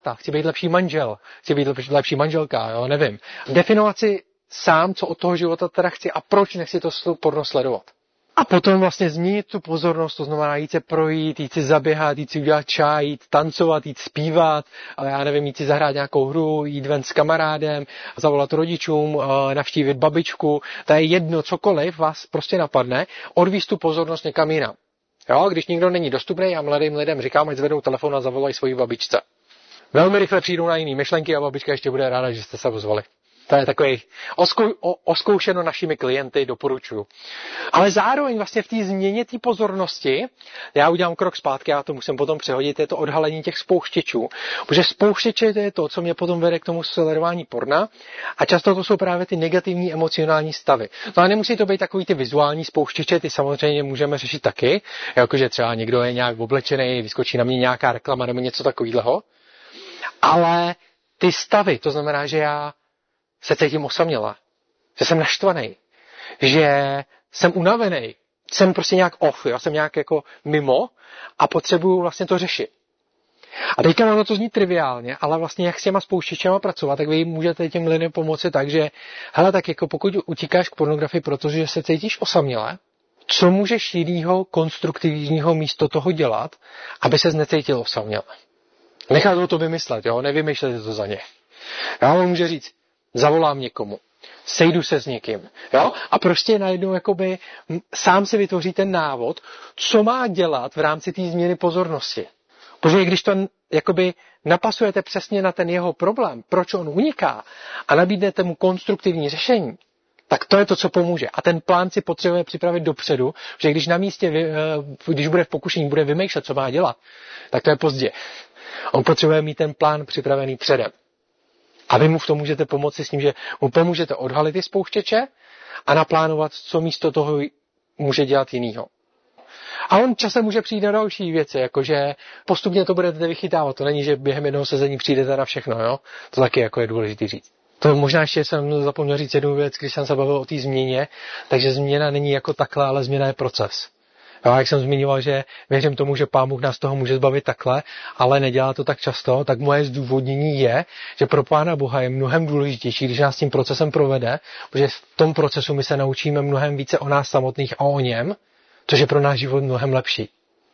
táta, chci být lepší manžel, chci být lepší manželka, jo, nevím. Definovat si sám, co od toho života teda chci a proč nechci to porno sledovat. A potom vlastně změnit tu pozornost, to znamená jít se projít, jít si zaběhat, jít si udělat čaj, jít tancovat, jít zpívat, ale já nevím, jít si zahrát nějakou hru, jít ven s kamarádem, zavolat rodičům, navštívit babičku, to je jedno, cokoliv vás prostě napadne, odvízt tu pozornost někam jinam. Jo, když nikdo není dostupný, já mladým lidem říkám, ať zvednou telefon a zavolají svoji babičce. Velmi rychle přijdou na jiný myšlenky a babička ještě bude ráda, že jste se ozvali. To je takový oskoušeno našimi klienty, doporučuji. Ale zároveň vlastně v té změně té pozornosti, já udělám krok zpátky, já to musím potom přehodit, je to odhalení těch spouštěčů. Protože spouštěče to je to, co mě potom vede k tomu sledování porna a často to jsou právě ty negativní emocionální stavy. No a nemusí to být takový ty vizuální spouštěče, ty samozřejmě můžeme řešit taky, jakože třeba někdo je nějak oblečený, vyskočí na mě nějaká reklama nebo něco takového. Ale ty stavy, to znamená, že já se cítím osamělá, že jsem naštvaný, že jsem unavený, jsem prostě nějak off, já jsem nějak jako mimo a potřebuju vlastně to řešit. A teďka ono to zní triviálně, ale vlastně jak s těma spouštěčema pracovat, tak vy můžete těm lidem pomoci tak, že hele, tak jako pokud utíkáš k pornografii, protože se cítíš osamělé, co můžeš jinýho konstruktivního místo toho dělat, aby ses necítil osamělé. Nechat ho to vymyslet, jo, nevymýšlejte to za ně. Já vám můžu říct, zavolám někomu, sejdu se s někým, jo? A prostě najednou jakoby sám si vytvoří ten návod, co má dělat v rámci té změny pozornosti. Protože když to jakoby napasujete přesně na ten jeho problém, proč on uniká a nabídnete mu konstruktivní řešení, tak to je to, co pomůže. A ten plán si potřebuje připravit dopředu, že když na místě, když bude v pokušení, bude vymýšlet, co má dělat, tak to je pozdě. On potřebuje mít ten plán připravený předem. A vy mu v tom můžete pomoci s tím, že mu pomůžete odhalit ty spouštěče a naplánovat, co místo toho může dělat jinýho. A on časem může přijít na další věci, jakože postupně to budete vychytávat. To není, že během jednoho sezení přijdete na všechno, jo? To taky jako je důležité říct. To možná ještě jsem zapomněl říct jednu věc, když jsem se bavil o té změně, takže změna není jako takhle, ale změna je proces. Jo, jak jsem zmiňoval, že věřím tomu, že Pán Bůh nás toho může zbavit takhle, ale nedělá to tak často, tak moje zdůvodnění je, že pro Pána Boha je mnohem důležitější, když nás tím procesem provede, protože v tom procesu my se naučíme mnohem více o nás samotných a o něm, což je pro náš život mnohem lepší.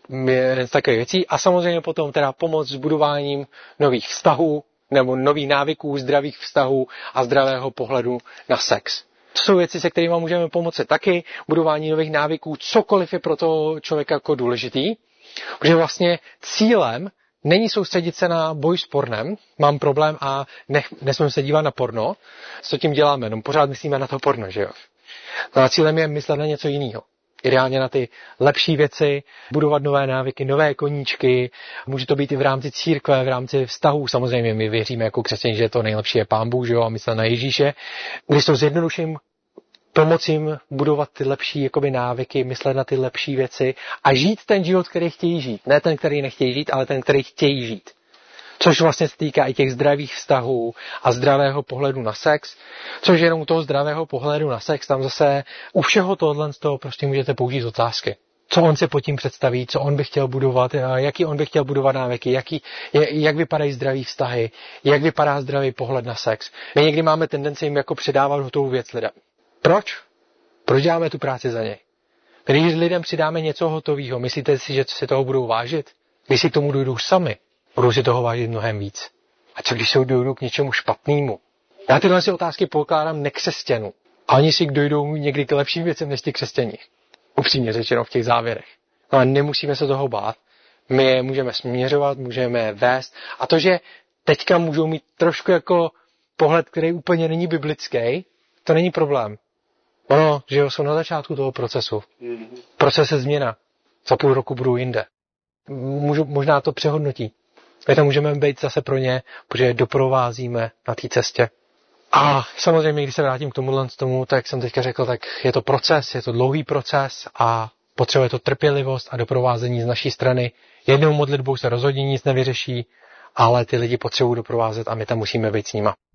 Je takové věcí a samozřejmě potom teda pomoc s budováním nových vztahů nebo nových návyků, zdravých vztahů a zdravého pohledu na sex. To jsou věci, se kterými můžeme pomoci taky, budování nových návyků, cokoliv je pro toho člověka jako důležitý, protože vlastně cílem není soustředit se na boj s pornem, mám problém a nesmím se dívat na porno, co tím děláme, no pořád myslíme na to porno, že jo. No a cílem je myslet na něco jiného. Ideálně na ty lepší věci, budovat nové návyky, nové koníčky, může to být i v rámci církve, v rámci vztahů, samozřejmě my věříme jako křesťané, že to nejlepší je Pán Bůh, že jo, a myslet na Ježíše. Když to zjednoduším, pomoci jim budovat ty lepší jakoby návyky, myslet na ty lepší věci a žít ten život, který chtějí žít. Ne ten, který nechtějí žít, ale ten, který chtějí žít. Což vlastně se týká i těch zdravých vztahů a zdravého pohledu na sex, což jenom u toho zdravého pohledu na sex, tam zase u všeho tohle z toho prostě můžete použít otázky. Co on si pod tím představí, co on by chtěl budovat, jaký on by chtěl budovat návyky, jak vypadají zdraví vztahy, jak vypadá zdravý pohled na sex. My někdy máme tendenci jim jako předávat hotovou věc lidem. Proč? Proč děláme tu práci za něj? Když lidem přidáme něco hotového, myslíte si, že si toho budou vážit? Když si k tomu dojdou sami, budou si toho vážit mnohem víc. A co když se dojdou k něčemu špatnému? Já tyhle si otázky pokládám nekřesťanů. A oni si dojdou někdy k lepším věcem než ti křesťaní. Upřímně řečeno v těch závěrech. No a nemusíme se toho bát. My je můžeme směřovat, můžeme vést. A to, že teďka můžou mít trošku jako pohled, který úplně není biblický, to není problém. Ono, že jo, jsou na začátku toho procesu. Proces je změna. Za půl roku budou jinde. Možná to přehodnotí. My tam můžeme být zase pro ně, protože je doprovázíme na té cestě. A samozřejmě, když se vrátím k tomu, tak jak jsem teďka řekl, tak je to proces, je to dlouhý proces a potřebuje to trpělivost a doprovázení z naší strany. Jednou modlitbou se rozhodně nic nevyřeší, ale ty lidi potřebují doprovázet a my tam musíme být s nima.